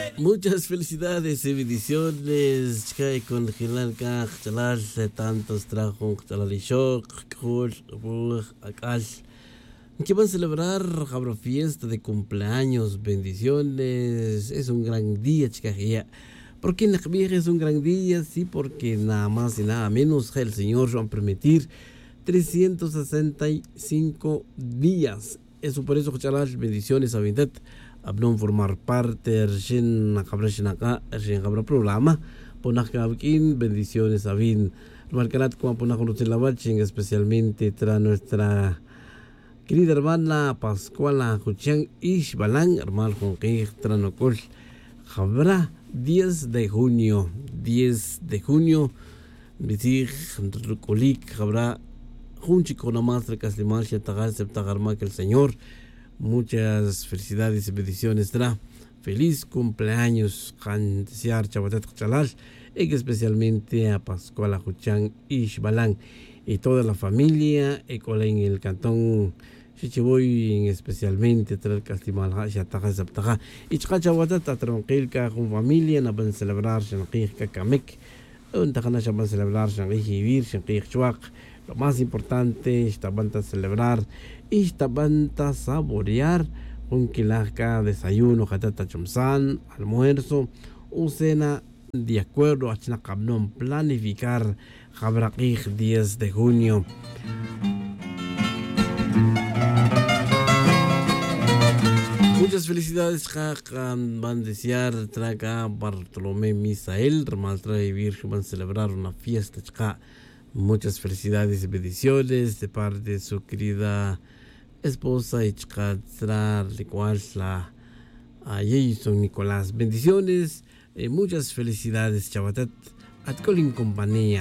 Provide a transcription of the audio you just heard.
Muchas felicidades y bendiciones. Chkai con Gilan Kaj, Chalal, tantos trajo, Chalal y Shok, Kul, Akal. Que van a celebrar la fiesta de cumpleaños, bendiciones. Es un gran día, Chikajía. Porque en la es un gran día, sí, porque nada más y nada menos el Señor va a permitir 365 días. Eso por eso, Chalal, bendiciones a Vindet. Abnon formar parte de la programa Ponakabikin, bendiciones a Vin Marcarat como Ponaconotin Lavachin, especialmente tras nuestra querida hermana Pascuala Juchang Ishbalan, hermano con que Tranocol habrá 10 de junio, Bitig Rucolik, habrá Junchi con la maestra Caslimancia Tagal Septagarma que el Señor. Muchas felicidades y bendiciones, Tra. Feliz cumpleaños, Jan Desear Chabatet Chalal, y especialmente a Pascuala Juchang Ishbalan y toda la familia, en el cantón Chichiboy, especialmente Tra el Castimal Hashataja Zaptaja, y Chabatet a Tronquilca con familia, no van a celebrar Shanqij Kamek, un Tajana van a celebrar Shanqij Vivir, Shanqij Chuak. Lo más importante, esta banda celebrar, esta banda saborear un quilaca, desayuno, jatata chumsan, almuerzo, o cena de acuerdo a Chinacabnon, planificar Jabraquij 10 de junio. Muchas felicidades, van a desear, traga Bartolomé Misael, Ramaltra y Virgen van a celebrar una fiesta, chica. Muchas felicidades y bendiciones de parte de su querida esposa y chica, igual la a Jason Nicolás. Bendiciones, muchas felicidades, Chabatet, Atcolin compañía.